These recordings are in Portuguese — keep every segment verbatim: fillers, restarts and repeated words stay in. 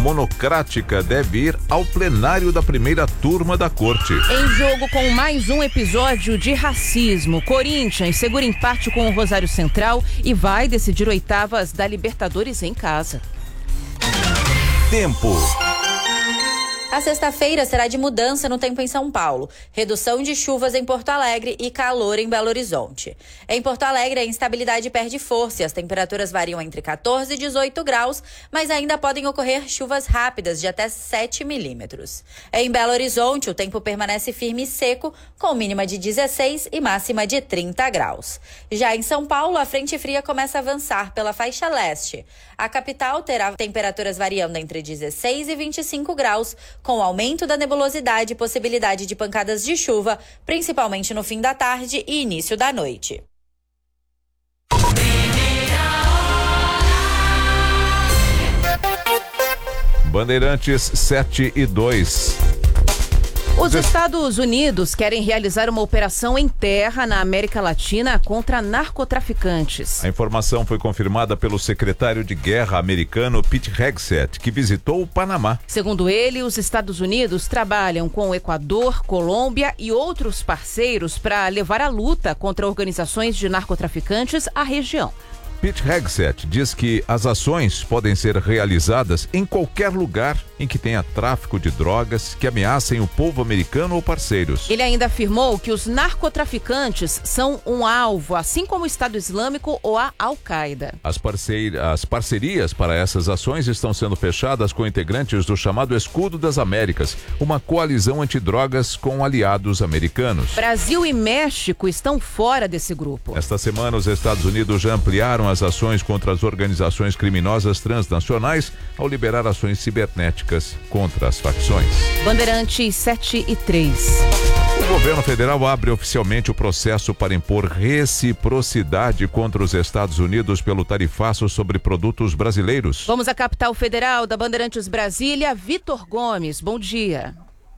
monocrática deve ir ao plenário da primeira turma da corte. Em jogo com mais um episódio de racismo, Corinthians segura empate com o Rosário Central e vai decidir oitavas da Libertadores em casa. Tempo. A sexta-feira será de mudança no tempo em São Paulo, redução de chuvas em Porto Alegre e calor em Belo Horizonte. Em Porto Alegre, a instabilidade perde força e as temperaturas variam entre quatorze e dezoito graus, mas ainda podem ocorrer chuvas rápidas de até sete milímetros. Em Belo Horizonte, o tempo permanece firme e seco, com mínima de dezesseis e máxima de trinta graus. Já em São Paulo, a frente fria começa a avançar pela faixa leste. A capital terá temperaturas variando entre dezesseis e vinte e cinco graus, com aumento da nebulosidade e possibilidade de pancadas de chuva, principalmente no fim da tarde e início da noite. Bandeirantes sete e dois. Os Estados Unidos querem realizar uma operação em terra na América Latina contra narcotraficantes. A informação foi confirmada pelo secretário de Guerra americano Pete Hegseth, que visitou o Panamá. Segundo ele, os Estados Unidos trabalham com o Equador, Colômbia e outros parceiros para levar a luta contra organizações de narcotraficantes à região. Pete Hegseth diz que as ações podem ser realizadas em qualquer lugar em que tenha tráfico de drogas que ameacem o povo americano ou parceiros. Ele ainda afirmou que os narcotraficantes são um alvo, assim como o Estado Islâmico ou a Al-Qaeda. As, parceir... As parcerias para essas ações estão sendo fechadas com integrantes do chamado Escudo das Américas, uma coalizão antidrogas com aliados americanos. Brasil e México estão fora desse grupo. Esta semana, os Estados Unidos já ampliaram as ações contra as organizações criminosas transnacionais ao liberar ações cibernéticas contra as facções. Bandeirantes sete e três. O governo federal abre oficialmente o processo para impor reciprocidade contra os Estados Unidos pelo tarifaço sobre produtos brasileiros. Vamos à capital federal da Bandeirantes Brasília, Vitor Gomes. Bom dia.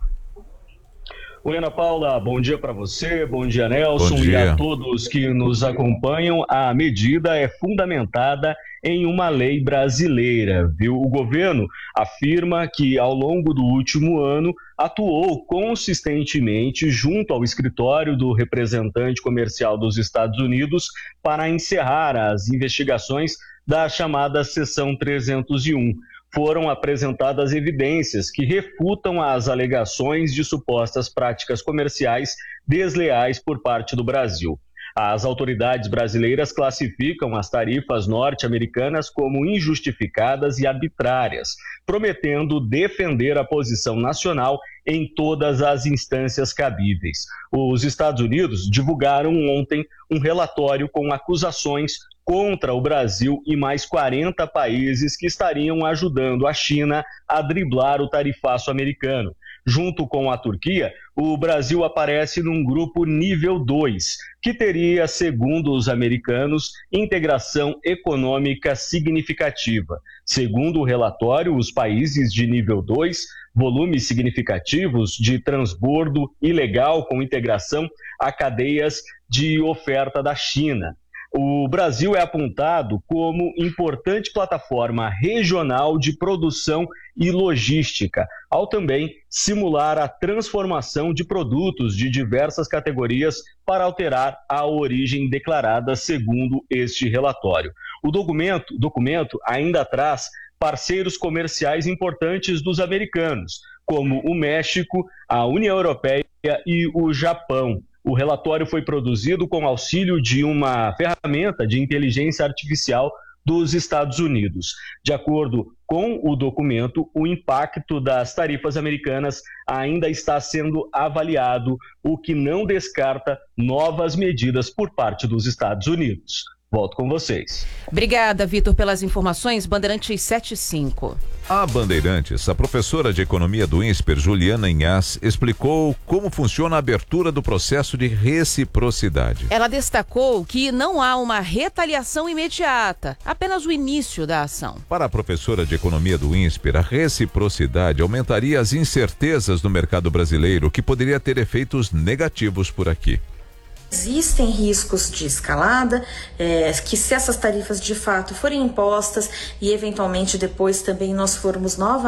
Oi, Ana Paula, bom dia para você, bom dia, Nelson, bom dia. E a todos que nos acompanham. A medida é fundamentada em uma lei brasileira, viu? O governo afirma que ao longo do último ano atuou consistentemente junto ao escritório do representante comercial dos Estados Unidos para encerrar as investigações da chamada Seção trezentos e um. Foram apresentadas evidências que refutam as alegações de supostas práticas comerciais desleais por parte do Brasil. As autoridades brasileiras classificam as tarifas norte-americanas como injustificadas e arbitrárias, prometendo defender a posição nacional em todas as instâncias cabíveis. Os Estados Unidos divulgaram ontem um relatório com acusações contra o Brasil e mais quarenta países que estariam ajudando a China a driblar o tarifaço americano. Junto com a Turquia, o Brasil aparece num grupo nível dois, que teria, segundo os americanos, integração econômica significativa. Segundo o relatório, os países de nível dois, volumes significativos de transbordo ilegal com integração a cadeias de oferta da China. O Brasil é apontado como importante plataforma regional de produção e logística, ao também simular a transformação de produtos de diversas categorias para alterar a origem declarada, segundo este relatório. O documento, documento ainda traz parceiros comerciais importantes dos americanos, como o México, a União Europeia e o Japão. O relatório foi produzido com auxílio de uma ferramenta de inteligência artificial dos Estados Unidos. De acordo com o documento, o impacto das tarifas americanas ainda está sendo avaliado, o que não descarta novas medidas por parte dos Estados Unidos. Volto com vocês. Obrigada, Vitor, pelas informações. Bandeirantes sete e cinco. A Bandeirantes, a professora de economia do INSPER, Juliana Inhas, explicou como funciona a abertura do processo de reciprocidade. Ela destacou que não há uma retaliação imediata, apenas o início da ação. Para a professora de economia do INSPER, a reciprocidade aumentaria as incertezas no mercado brasileiro, que poderia ter efeitos negativos por aqui. Existem riscos de escalada, é, que se essas tarifas de fato forem impostas e eventualmente depois também nós formos novamente